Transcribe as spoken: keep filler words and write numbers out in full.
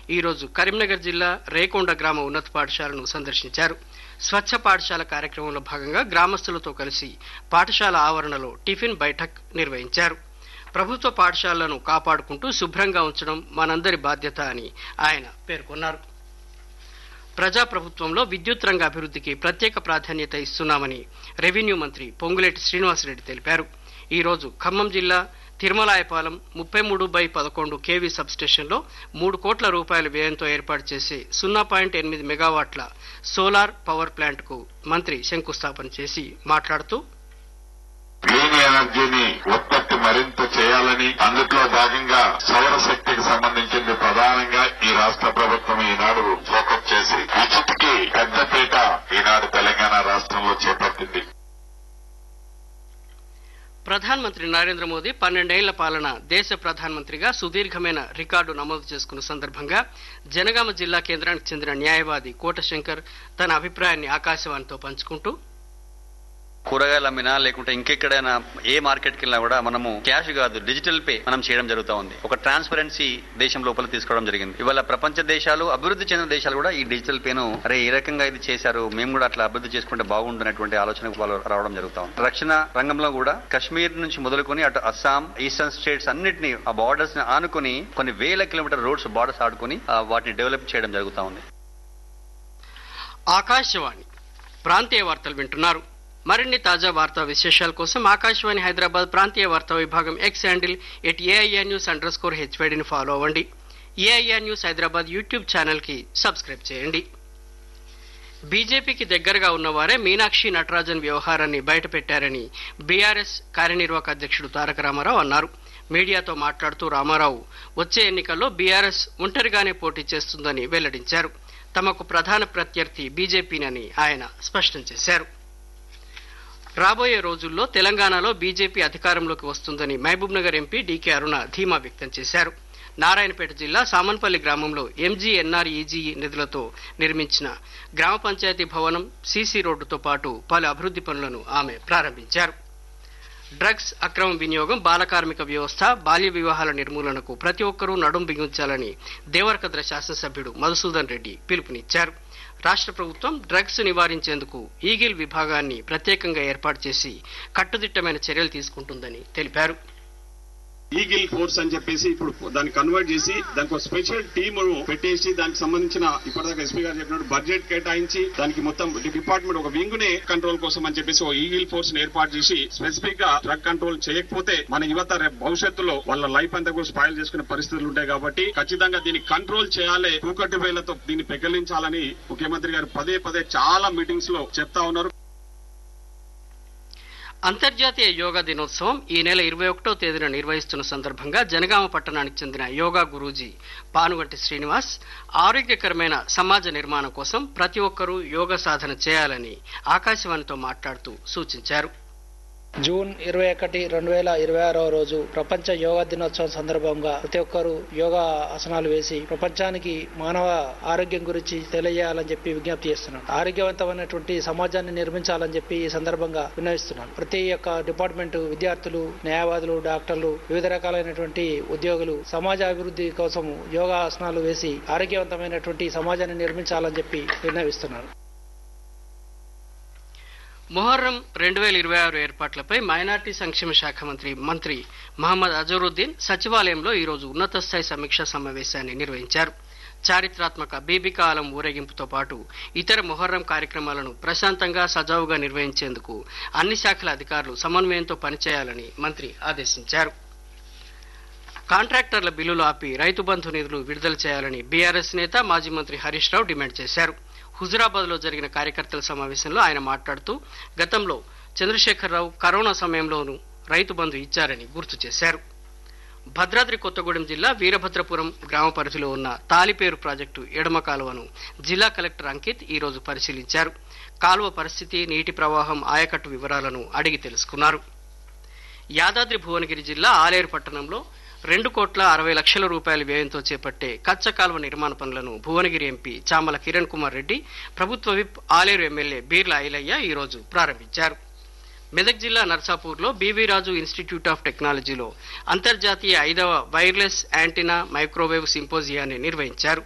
ఈరోజు కరీంనగర్ జిల్లా రేకొండ గ్రామ ఉన్నత పాఠశాలను సందర్శించారు. స్వచ్ఛ పాఠశాల కార్యక్రమంలో భాగంగా గ్రామస్తులతో కలిసి పాఠశాల ఆవరణలో టిఫిన్ బైఠక్ నిర్వహించారు. ప్రభుత్వ పాఠశాలలను కాపాడుకుంటూ శుభ్రంగా ఉంచడం మనందరి బాధ్యత అని ఆయన పేర్కొన్నారు. ప్రజాప్రభుత్వంలో విద్యుత్ రంగ అభివృద్ధికి ప్రత్యేక ప్రాధాన్యత ఇస్తున్నామని రెవెన్యూ మంత్రి పొంగులేటి శ్రీనివాసరెడ్డి తెలిపారు. ఈ రోజు ఖమ్మం జిల్లా తిరుమలాయపాలెం ముప్పై మూడు బై పదకొండు కేవీ సబ్స్టేషన్లో మూడు కోట్ల రూపాయల వ్యయంతో ఏర్పాటు చేసే సున్నా పాయింట్ ఎనిమిది మెగావాట్ల సోలార్ పవర్ ప్లాంట్ కు మంత్రి శంకుస్థాపన చేసి మాట్లాడుతూ గ్రీన్ ఎనర్జీని ఉత్పత్తి మరింత చేయాలని, అందులో భాగంగా సౌర శక్తికి సంబంధించింది ప్రధానంగా ఈ రాష్ట్ర ప్రభుత్వం ఈనాడు ఫోకస్ చేసి విద్యుత్కి పెద్దపీట ఈనాడు తెలంగాణ రాష్ట్రంలో చేపట్టింది. ప్రధానమంత్రి నరేంద్ర మోదీ పన్నెండేళ్ల పాలన దేశ ప్రధానమంత్రిగా సుదీర్ఘమైన రికార్డు నమోదు చేసుకున్న సందర్భంగా జనగామ జిల్లా కేంద్రానికి చెందిన న్యాయవాది కోటశంకర్ తన అభిప్రాయాన్ని ఆకాశవాణితో పంచుకుంటూ, కూరగాయలు అమ్మినా లేకుంటే ఇంకెక్కడైనా ఏ మార్కెట్కి వెళ్ళినా కూడా మనము క్యాష్ కాదు డిజిటల్ పే మనం చేయడం జరుగుతూ ఉంది. ఒక ట్రాన్స్పరెన్సీ దేశం లోపల తీసుకోవడం జరిగింది. ఇవాళ ప్రపంచ దేశాలు, అభివృద్ధి చెందిన దేశాలు కూడా ఈ డిజిటల్ పేను అరే ఏ రకంగా ఇది చేశారు, మేము కూడా అట్లా అభివృద్ధి చేసుకుంటే బాగుంటున్నటువంటి ఆలోచన వాళ్ళు రావడం జరుగుతూ ఉంది. రక్షణ రంగంలో కూడా కశ్మీర్ నుంచి మొదలుకొని అటు అస్సాం, ఈస్టర్న్ స్టేట్స్ అన్నింటినీ ఆ బార్డర్స్ ని ఆనుకుని కొన్ని వేల కిలోమీటర్ రోడ్స్ బార్డర్స్ ఆడుకుని వాటిని డెవలప్ చేయడం జరుగుతూ ఉంది. ఆకాశవాణి ప్రాంతీయ వార్తలు వింటున్నారు. మరిన్ని తాజా వార్తా విశేషాల కోసం ఆకాశవాణి హైదరాబాద్ ప్రాంతీయ వార్తా విభాగం X handle at AIR news under score హెచ్వైడిని follow అవ్వండి. AIR news Hyderabad YouTube channel కి సబ్స్క్రైబ్ చేయండి. బీజేపీకి దగ్గరగా ఉన్నవారే మీనాక్షి నటరాజన్ వ్యవహారాన్ని బయటపెట్టారని బీఆర్ఎస్ కార్యనిర్వాహక అధ్యక్షుడు తారక రామారావు అన్నారు. మీడియాతో మాట్లాడుతూ రామారావు వచ్చే ఎన్నికల్లో బీఆర్ఎస్ ఒంటరిగానే పోటీ చేస్తుందని వెల్లడించారు. తమకు ప్రధాన ప్రత్యర్థి బీజేపీనని ఆయన స్పష్టం చేశారు. రాబోయే రోజుల్లో తెలంగాణలో బీజేపీ అధికారంలోకి వస్తుందని మహబూబ్ నగర్ ఎంపీ డీకే అరుణ ధీమా వ్యక్తం చేశారు. నారాయణపేట జిల్లా సామన్పల్లి గ్రామంలో ఎంజీఎన్ఆర్ఈజీ నిధులతో నిర్మించిన గ్రామ పంచాయతీ భవనం, సీసీ రోడ్డుతో పాటు పలు అభివృద్ధి పనులను ఆమె ప్రారంభించారు. డ్రగ్స్ అక్రమ వినియోగం, బాల కార్మిక వ్యవస్థ, బాల్య వివాహాల నిర్మూలనకు ప్రతి ఒక్కరూ నడుం బిగించాలని దేవరకద్ర శాసనసభ్యుడు మధుసూదన్ రెడ్డి పిలుపునిచ్చారు. రాష్ట్ర ప్రభుత్వం డ్రగ్స్ నివారించేందుకు ఈగిల్ విభాగాన్ని ప్రత్యేకంగా ఏర్పాటు చేసి కట్టుదిట్టమైన చర్యలు తీసుకుంటుందని తెలిపారు. ఈగిల్ ఫోర్స్ అని చెప్పేసి ఇప్పుడు దాన్ని కన్వర్ట్ చేసి దానికి ఒక స్పెషల్ టీమ్ పెట్టేసి దానికి సంబంధించిన ఇప్పటిదాకా ఎస్పీ గారు చెప్పినట్టు బడ్జెట్ కేటాయించి దానికి మొత్తం డిపార్ట్మెంట్ ఒక వింగ్ నే కంట్రోల్ కోసం అని చెప్పేసి ఒక ఈగిల్ ఫోర్స్ ని ఏర్పాటు చేసి స్పెసిఫిక్ గా డ్రగ్ కంట్రోల్ చేయకపోతే మన యువత రేపు భవిష్యత్తులో వాళ్ళ లైఫ్ అంతా కూడా స్పాయిల్ చేసుకునే పరిస్థితులు ఉంటాయి. కాబట్టి ఖచ్చితంగా దీన్ని కంట్రోల్ చేయాలి, కూకట్టు వేలతో దీన్ని పెకలించాలని ముఖ్యమంత్రి గారు పదే పదే చాలా మీటింగ్స్ లో చెప్తా ఉన్నారు. అంతర్జాతీయ యోగా దినోత్సవం ఈ నెల ఇరవై ఒకటో తేదీన నిర్వహిస్తున్న సందర్భంగా జనగామ పట్టణానికి చెందిన యోగా గురూజీ పానుగంటి శ్రీనివాస్ ఆరోగ్యకరమైన సమాజ నిర్మాణం కోసం ప్రతి ఒక్కరూ యోగా సాధన చేయాలని ఆకాశవాణితో మాట్లాడుతూ సూచించారు. జూన్ ఇరవై ఒకటి రెండు వేల ఇరవై ఆరవ రోజు ప్రపంచ యోగా దినోత్సవం సందర్భంగా ప్రతి ఒక్కరూ యోగా ఆసనాలు వేసి ప్రపంచానికి మానవ ఆరోగ్యం గురించి తెలియజేయాలని చెప్పి విజ్ఞప్తి చేస్తున్నాను. ఆరోగ్యవంతమైనటువంటి సమాజాన్ని నిర్మించాలని చెప్పి ఈ సందర్భంగా విన్నవిస్తున్నాను. ప్రతి ఒక్క డిపార్ట్మెంట్, విద్యార్థులు, న్యాయవాదులు, డాక్టర్లు, వివిధ రకాలైనటువంటి ఉద్యోగులు సమాజ అభివృద్ధి కోసం యోగా ఆసనాలు వేసి ఆరోగ్యవంతమైనటువంటి సమాజాన్ని నిర్మించాలని చెప్పి విన్నవిస్తున్నాను. మొహర్రం రెండు వేల ఇరవై ఆరు ఏర్పాట్లపై మైనార్టీ సంక్షేమ శాఖ మంత్రి మంత్రి మహమ్మద్ అజరుద్దీన్ సచివాలయంలో ఈరోజు ఉన్నత స్థాయి సమీక్షా సమావేశాన్ని నిర్వహించారు. చారిత్రాత్మక బీబికా ఆలం ఊరేగింపుతో పాటు ఇతర మొహర్రం కార్యక్రమాలను ప్రశాంతంగా, సజావుగా నిర్వహించేందుకు అన్ని శాఖల అధికారులు సమన్వయంతో పనిచేయాలని మంత్రి ఆదేశించారు. కాంట్రాక్టర్ల బిల్లులు ఆపి రైతు బంధు నిధులు విడుదల చేయాలని బీఆర్ఎస్ నేత మాజీ మంత్రి హరీష్ రావు డిమాండ్ చేశారు. హుజురాబాద్ లో జరిగిన కార్యకర్తల సమావేశంలో ఆయన మాట్లాడుతూ గతంలో చంద్రశేఖరరావు కరోనా సమయంలోనూ రైతు బంధు ఇచ్చారని గుర్తు చేశారు. భద్రాద్రి కొత్తగూడెం జిల్లా వీరభద్రపురం గ్రామ పరిధిలో ఉన్న తాలిపేరు ప్రాజెక్టు ఎడమ కాలువను జిల్లా కలెక్టర్ అంకిత్ ఈ రోజు పరిశీలించారు. కాలువ పరిస్థితి, నీటి ప్రవాహం, ఆయకట్టు వివరాలను అడిగి తెలుసుకున్నారు. యాదాద్రి భువనగిరి జిల్లా ఆలేరు పట్టణంలో రెండు కోట్ల అరవై లక్షల రూపాయల వ్యయంతో చేపట్టే కచ్చ కాలువ నిర్మాణ పనులను భువనగిరి ఎంపీ చామల కిరణ్ కుమార్ రెడ్డి, ప్రభుత్వ విప్ ఆలేరు ఎమ్మెల్యే బీర్ల ఐలయ్య ఈ రోజు ప్రారంభించారు. మెదక్ జిల్లా నర్సాపూర్లో బీవీ రాజు ఇన్స్టిట్యూట్ ఆఫ్ టెక్నాలజీలో అంతర్జాతీయ ఐదవ వైర్లెస్ యాంటీనా మైక్రోవేవ్ సింపోజియాన్ని నిర్వహించారు.